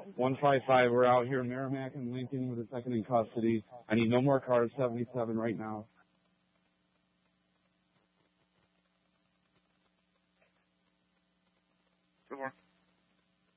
155, we're out here in Merrimack and Lincoln with a second in custody. I need no more cars, 77 right now. Good morning.